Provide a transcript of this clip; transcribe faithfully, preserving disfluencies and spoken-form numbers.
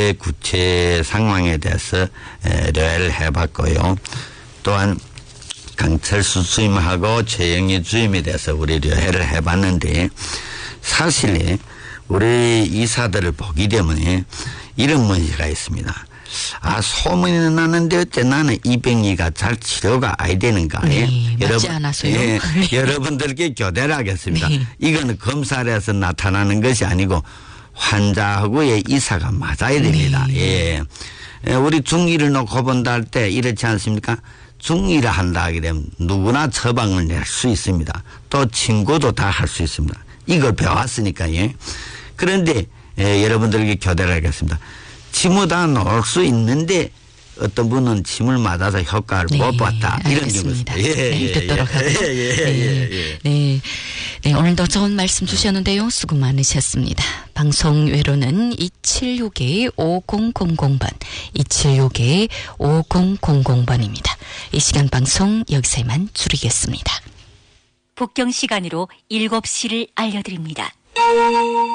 현재 구체 상황에 대해서 료해를 해봤고요. 또한 강철수 주임하고 최영희 주임에 대해서 우리 료해를 해봤는데 사실 우리 이사들을 보기 때문에 이런 문제가 있습니다. 아, 소문이 나는데 어째 나는 이 병이가 잘 치료가 안 되는가. 네, 맞지 여러분, 않아서요. 예, 여러분들께 교대를 하겠습니다. 네. 이거는 검사를 해서 나타나는 것이 아니고 환자하고의 이사가 맞아야 됩니다. 네. 예. 우리 중이를 놓고 본다 할 때 이렇지 않습니까? 중이를 한다 하게 되면 누구나 처방을 낼 수 있습니다. 또 친구도 다 할 수 있습니다. 이걸 배웠으니까. 예. 그런데 예, 여러분들에게 교대를 하겠습니다. 침을 다 놓을 수 있는데 어떤 분은 침을 맞아서 효과를 네, 못 봤다. 이런 알겠습니다. 경우입니다. 예, 네, 예, 듣도록 예, 하고요. 예, 예, 네. 예, 예. 네. 네, 오늘도 좋은 말씀 주셨는데요. 수고 많으셨습니다. 방송 외로는 이칠육 오공공공 번, 이칠육 오공공공 번입니다. 이 시간 방송 여기서 이만 줄이겠습니다. 북경 시간으로 일곱 시를 알려드립니다.